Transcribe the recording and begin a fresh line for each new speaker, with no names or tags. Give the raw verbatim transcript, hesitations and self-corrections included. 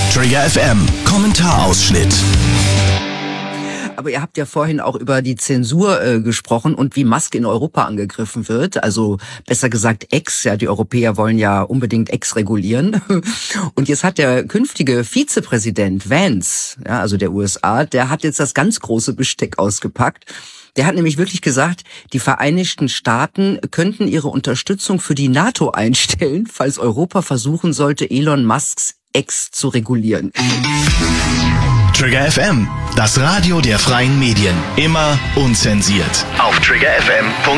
Trigger F M, Kommentarausschnitt.
Aber ihr habt ja vorhin auch über die Zensur äh, gesprochen und wie Musk in Europa angegriffen wird. Also besser gesagt X, ja, die Europäer wollen ja unbedingt X regulieren. Und jetzt hat der künftige Vizepräsident Vance, ja, also der U S A, der hat jetzt das ganz große Besteck ausgepackt. Der hat nämlich wirklich gesagt, die Vereinigten Staaten könnten ihre Unterstützung für die NATO einstellen, falls Europa versuchen sollte, Elon Musks X zu regulieren.
Trigger F M, das Radio der freien Medien. Immer unzensiert. Auf trigger f m punkt